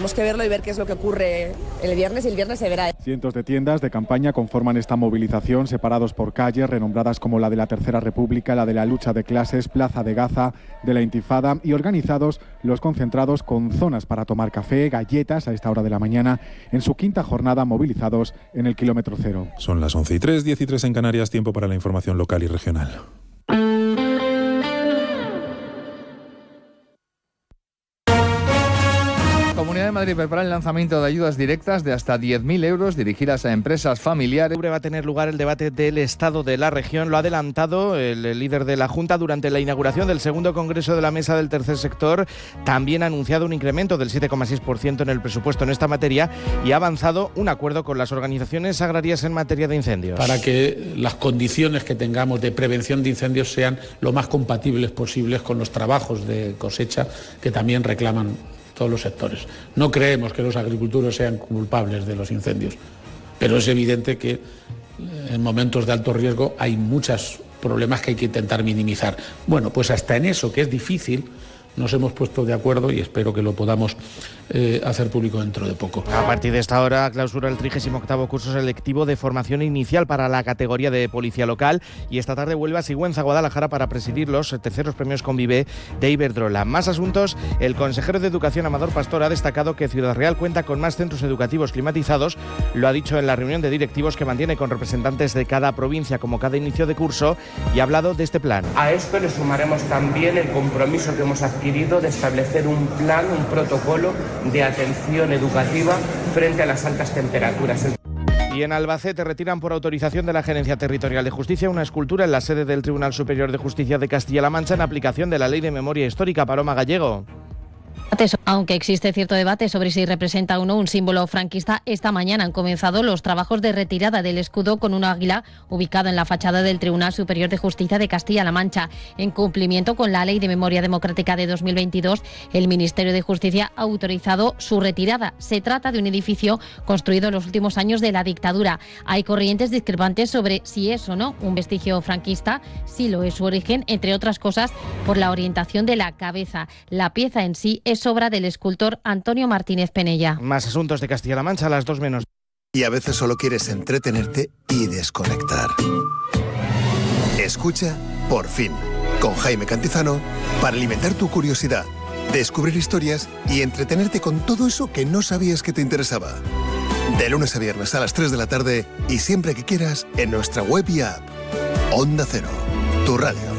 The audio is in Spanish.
tenemos que verlo y ver qué es lo que ocurre el viernes, y el viernes se verá. Cientos de tiendas de campaña conforman esta movilización, separados por calles renombradas como la de la Tercera República, la de la lucha de clases, Plaza de Gaza, de la Intifada, y organizados los concentrados con zonas para tomar café, galletas a esta hora de la mañana, en su quinta jornada movilizados en el kilómetro cero. Son las 11:03, 10:03 en Canarias, tiempo para la información local y regional. Comunidad de Madrid prepara el lanzamiento de ayudas directas de hasta 10.000 euros dirigidas a empresas familiares. Va a tener lugar el debate del estado de la región. Lo ha adelantado el líder de la Junta durante la inauguración del segundo congreso de la Mesa del Tercer Sector. También ha anunciado un incremento del 7,6% en el presupuesto en esta materia y ha avanzado un acuerdo con las organizaciones agrarias en materia de incendios. Para que las condiciones que tengamos de prevención de incendios sean lo más compatibles posibles con los trabajos de cosecha que también reclaman todos los sectores. No creemos que los agricultores sean culpables de los incendios, pero es evidente que en momentos de alto riesgo hay muchos problemas que hay que intentar minimizar. Bueno, pues hasta en eso, que es difícil, nos hemos puesto de acuerdo y espero que lo podamos hacer público dentro de poco. A partir de esta hora clausura el 38º curso selectivo de formación inicial para la categoría de policía local, y esta tarde vuelve a Sigüenza, Guadalajara, para presidir los terceros premios Convive de Iberdrola. Más asuntos. El consejero de Educación, Amador Pastor, ha destacado que Ciudad Real cuenta con más centros educativos climatizados. Lo ha dicho en la reunión de directivos que mantiene con representantes de cada provincia como cada inicio de curso, y ha hablado de este plan. A esto le sumaremos también el compromiso que hemos adquirido de establecer un plan, un protocolo de atención educativa frente a las altas temperaturas. Y en Albacete retiran por autorización de la Gerencia Territorial de Justicia una escultura en la sede del Tribunal Superior de Justicia de Castilla-La Mancha en aplicación de la Ley de Memoria Histórica. Paloma Gallego. Aunque existe cierto debate sobre si representa o no un símbolo franquista, esta mañana han comenzado los trabajos de retirada del escudo con un águila ubicado en la fachada del Tribunal Superior de Justicia de Castilla-La Mancha. En cumplimiento con la Ley de Memoria Democrática de 2022, el Ministerio de Justicia ha autorizado su retirada. Se trata de un edificio construido en los últimos años de la dictadura. Hay corrientes discrepantes sobre si es o no un vestigio franquista. Sí lo es su origen, entre otras cosas, por la orientación de la cabeza. La pieza en sí es obra del escultor Antonio Martínez Penella. Más asuntos de Castilla-La Mancha a las 2 menos. Y a veces solo quieres entretenerte y desconectar. Escucha Por Fin, con Jaime Cantizano, para alimentar tu curiosidad, descubrir historias y entretenerte con todo eso que no sabías que te interesaba. De lunes a viernes a las 3 de la tarde y siempre que quieras en nuestra web y app. Onda Cero, tu radio.